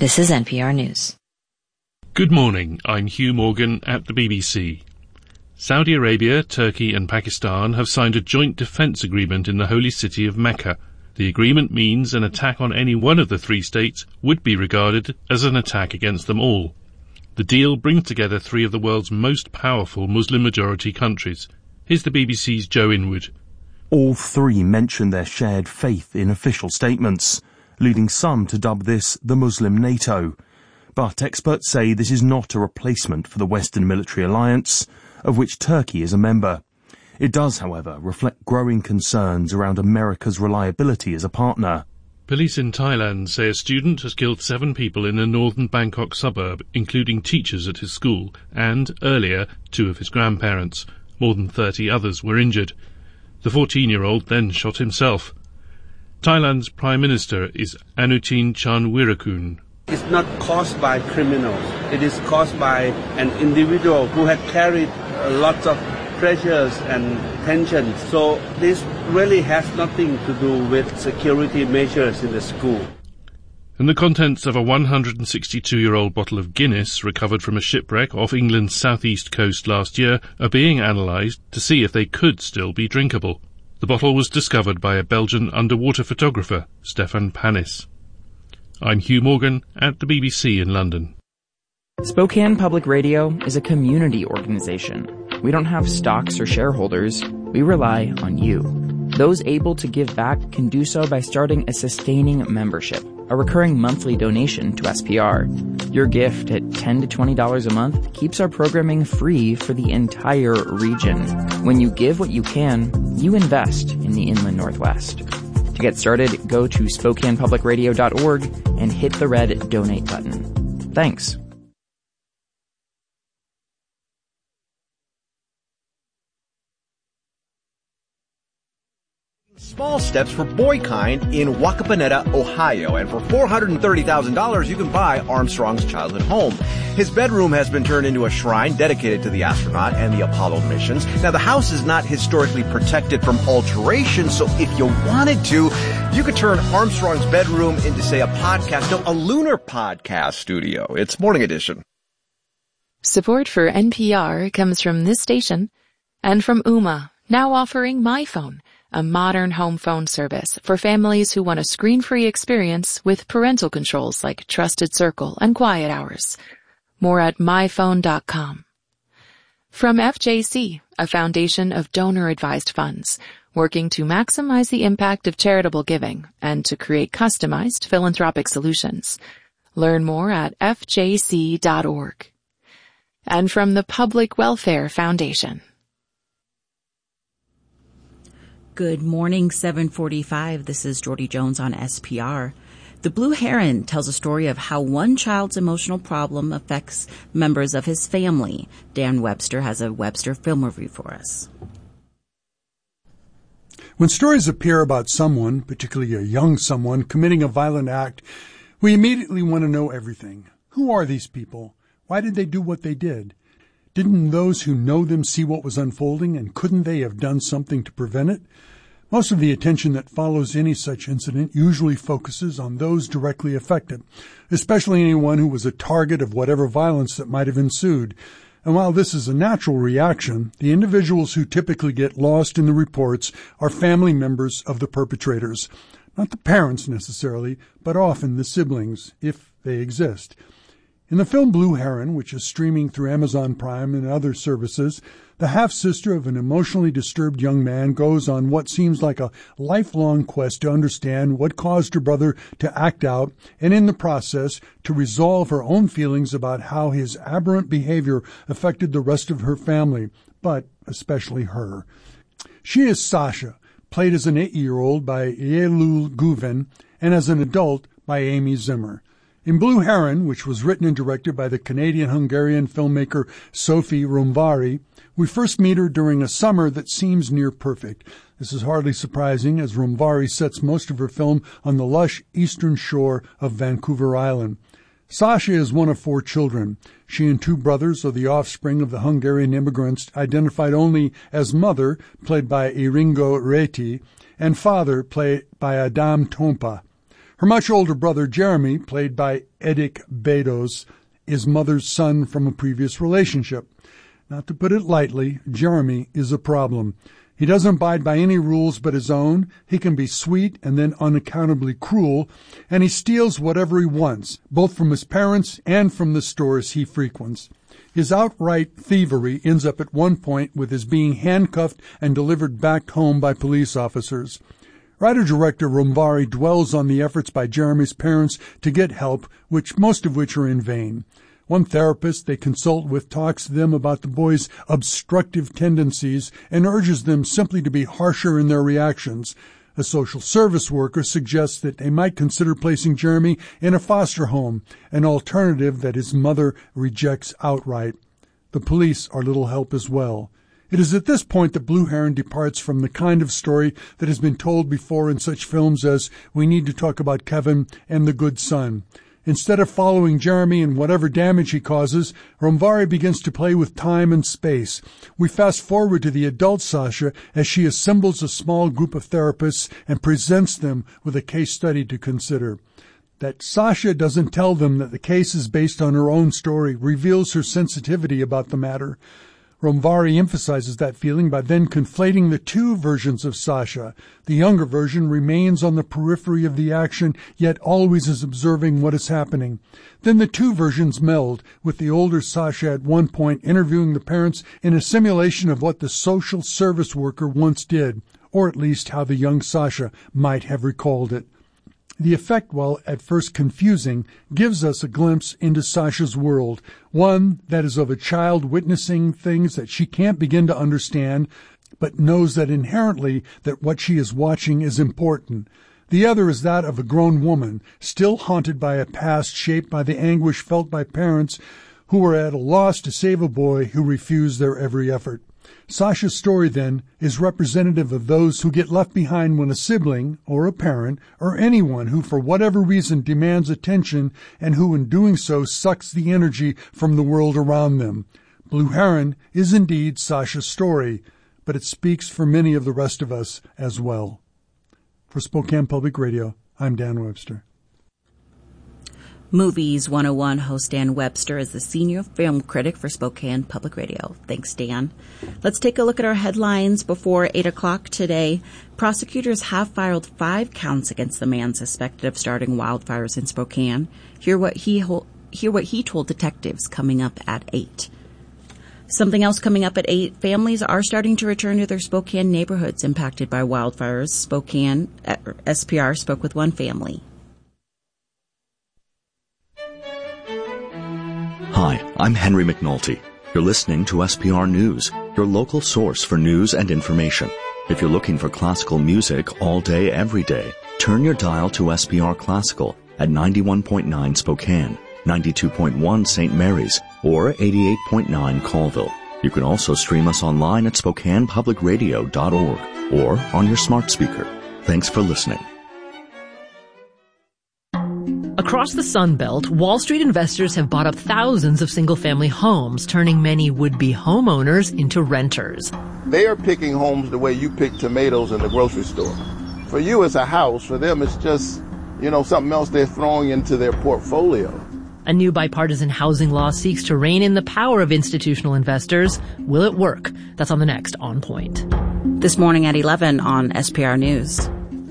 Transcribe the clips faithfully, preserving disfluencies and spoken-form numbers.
This is N P R News. Good morning, I'm Hugh Morgan at the B B C. Saudi Arabia, Turkey and Pakistan have signed a joint defence agreement in the holy city of Mecca. The agreement means an attack on any one of the three states would be regarded as an attack against them all. The deal brings together three of the world's most powerful Muslim-majority countries. Here's the B B C's Joe Inwood. All three mention their shared faith in official statements, leading some to dub this the Muslim NATO. But experts say this is not a replacement for the Western military alliance, of which Turkey is a member. It does, however, reflect growing concerns around America's reliability as a partner. Police in Thailand say a student has killed seven people in a northern Bangkok suburb, including teachers at his school, and, earlier, two of his grandparents. More than thirty others were injured. The fourteen-year-old then shot himself. Thailand's Prime Minister is Anutin Charnvirakul. It's not caused by criminals. It is caused by an individual who had carried lots of pressures and tensions. So this really has nothing to do with security measures in the school. And the contents of a one hundred sixty-two-year-old bottle of Guinness recovered from a shipwreck off England's southeast coast last year are being analysed to see if they could still be drinkable. The bottle was discovered by a Belgian underwater photographer, Stefan Panis. I'm Hugh Morgan at the B B C in London. Spokane Public Radio is a community organization. We don't have stocks or shareholders. We rely on you. Those able to give back can do so by starting a sustaining membership, a recurring monthly donation to S P R. Your gift at ten to twenty dollars a month keeps our programming free for the entire region. When you give what you can, you invest in the Inland Northwest. To get started, go to spokane public radio dot org and hit the red donate button. Thanks. Small steps for boy kind in Wacaponeta, Ohio. And for four hundred thirty thousand dollars, you can buy Armstrong's childhood home. His bedroom has been turned into a shrine dedicated to the astronaut and the Apollo missions. Now, the house is not historically protected from alteration, so if you wanted to, you could turn Armstrong's bedroom into, say, a podcast, no, a lunar podcast studio. It's Morning Edition. Support for N P R comes from this station and from Ooma, now offering MyPhone, a modern home phone service for families who want a screen-free experience with parental controls like Trusted Circle and Quiet Hours. More at my phone dot com. From F J C, a foundation of donor-advised funds, working to maximize the impact of charitable giving and to create customized philanthropic solutions. Learn more at f j c dot org. And from the Public Welfare Foundation. Good morning, seven forty-five. This is Jordy Jones on S P R. The Blue Heron tells a story of how one child's emotional problem affects members of his family. Dan Webster has a Webster film review for us. When stories appear about someone, particularly a young someone, committing a violent act, we immediately want to know everything. Who are these people? Why did they do what they did? Didn't those who know them see what was unfolding, and couldn't they have done something to prevent it? Most of the attention that follows any such incident usually focuses on those directly affected, especially anyone who was a target of whatever violence that might have ensued. And while this is a natural reaction, the individuals who typically get lost in the reports are family members of the perpetrators. Not the parents necessarily, but often the siblings, if they exist. In the film Blue Heron, which is streaming through Amazon Prime and other services, the half-sister of an emotionally disturbed young man goes on what seems like a lifelong quest to understand what caused her brother to act out, and in the process to resolve her own feelings about how his aberrant behavior affected the rest of her family, but especially her. She is Sasha, played as an eight-year-old by Yelul Guven, and as an adult by Amy Zimmer. In Blue Heron, which was written and directed by the Canadian-Hungarian filmmaker Sophie Romvari, we first meet her during a summer that seems near perfect. This is hardly surprising, as Romvari sets most of her film on the lush eastern shore of Vancouver Island. Sasha is one of four children. She and two brothers are the offspring of the Hungarian immigrants identified only as mother, played by Iringo Reti, and father, played by Adam Tompa. Her much older brother, Jeremy, played by Edik Bedos, is mother's son from a previous relationship. Not to put it lightly, Jeremy is a problem. He doesn't abide by any rules but his own. He can be sweet and then unaccountably cruel, and he steals whatever he wants, both from his parents and from the stores he frequents. His outright thievery ends up at one point with his being handcuffed and delivered back home by police officers. Writer-director Romvari dwells on the efforts by Jeremy's parents to get help, which most of which are in vain. One therapist they consult with talks to them about the boy's obstructive tendencies and urges them simply to be harsher in their reactions. A social service worker suggests that they might consider placing Jeremy in a foster home, an alternative that his mother rejects outright. The police are little help as well. It is at this point that Blue Heron departs from the kind of story that has been told before in such films as We Need to Talk About Kevin and The Good Son. Instead of following Jeremy and whatever damage he causes, Romvari begins to play with time and space. We fast forward to the adult Sasha as she assembles a small group of therapists and presents them with a case study to consider. That Sasha doesn't tell them that the case is based on her own story reveals her sensitivity about the matter. Romvari emphasizes that feeling by then conflating the two versions of Sasha. The younger version remains on the periphery of the action, yet always is observing what is happening. Then the two versions meld, with the older Sasha at one point interviewing the parents in a simulation of what the social service worker once did, or at least how the young Sasha might have recalled it. The effect, while at first confusing, gives us a glimpse into Sasha's world, one that is of a child witnessing things that she can't begin to understand, but knows that inherently that what she is watching is important. The other is that of a grown woman, still haunted by a past shaped by the anguish felt by parents who were at a loss to save a boy who refused their every effort. Sasha's story, then, is representative of those who get left behind when a sibling, or a parent, or anyone who for whatever reason demands attention and who in doing so sucks the energy from the world around them. Blue Heron is indeed Sasha's story, but it speaks for many of the rest of us as well. For Spokane Public Radio, I'm Dan Webster. Movies one oh one host Dan Webster is the senior film critic for Spokane Public Radio. Thanks, Dan. Let's take a look at our headlines before eight o'clock today. Prosecutors have filed five counts against the man suspected of starting wildfires in Spokane. Hear what he ho- hear what he told detectives coming up at eight. Something else coming up at eight, families are starting to return to their Spokane neighborhoods impacted by wildfires. Spokane, S P R spoke with one family. Hi, I'm Henry McNulty. You're listening to S P R News, your local source for news and information. If you're looking for classical music all day, every day, turn your dial to S P R Classical at ninety-one point nine Spokane, ninety-two point one Saint Mary's, or eighty-eight point nine Colville. You can also stream us online at spokane public radio dot org or on your smart speaker. Thanks for listening. Across the Sun Belt, Wall Street investors have bought up thousands of single-family homes, turning many would-be homeowners into renters. They are picking homes the way you pick tomatoes in the grocery store. For you, it's a house. For them, it's just, you know, something else they're throwing into their portfolio. A new bipartisan housing law seeks to rein in the power of institutional investors. Will it work? That's on the next On Point. This morning at eleven on S P R News.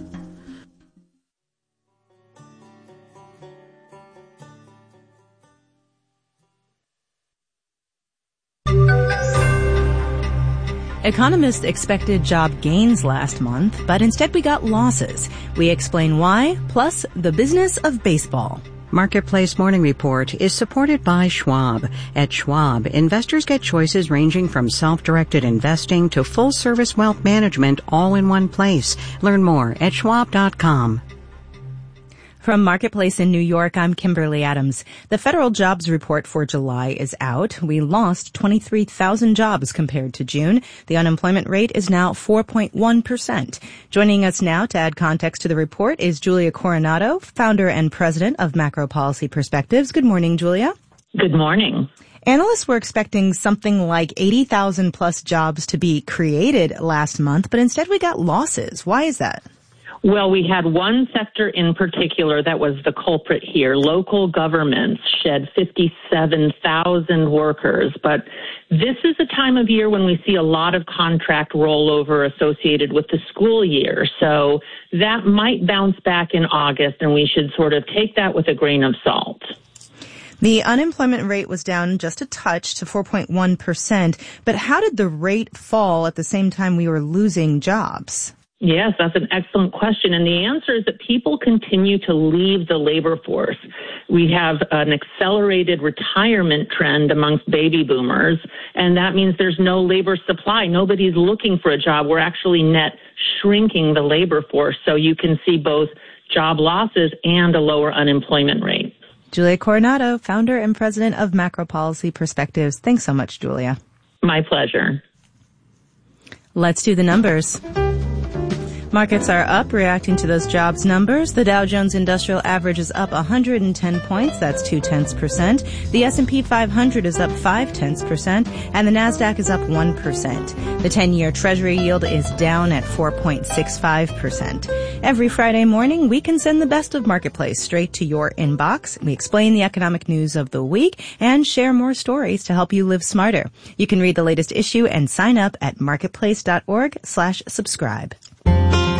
Economists expected job gains last month, but instead we got losses. We explain why, plus the business of baseball. Marketplace Morning Report is supported by Schwab. At Schwab, investors get choices ranging from self-directed investing to full-service wealth management all in one place. Learn more at schwab dot com. From Marketplace in New York, I'm Kimberly Adams. The federal jobs report for July is out. We lost twenty-three thousand jobs compared to June. The unemployment rate is now four point one percent. Joining us now to add context to the report is Julia Coronado, founder and president of Macro Policy Perspectives. Good morning, Julia. Good morning. Analysts were expecting something like eighty thousand plus jobs to be created last month, but instead we got losses. Why is that? Well, we had one sector in particular that was the culprit here. Local governments shed fifty-seven thousand workers, but this is a time of year when we see a lot of contract rollover associated with the school year. So that might bounce back in August, and we should sort of take that with a grain of salt. The unemployment rate was down just a touch to four point one percent, but how did the rate fall at the same time we were losing jobs? Yes, that's an excellent question. And the answer is that people continue to leave the labor force. We have an accelerated retirement trend amongst baby boomers, and that means there's no labor supply. Nobody's looking for a job. We're actually net shrinking the labor force. So you can see both job losses and a lower unemployment rate. Julia Coronado, founder and president of Macro Policy Perspectives. Thanks so much, Julia. My pleasure. Let's do the numbers. Markets are up, reacting to those jobs numbers. The Dow Jones Industrial Average is up one hundred ten points. That's two tenths percent. The S and P five hundred is up five tenths percent, and the Nasdaq is up one percent. The ten-year Treasury yield is down at four point six five percent. Every Friday morning, we can send the best of Marketplace straight to your inbox. We explain the economic news of the week and share more stories to help you live smarter. You can read the latest issue and sign up at marketplace dot org slash subscribe.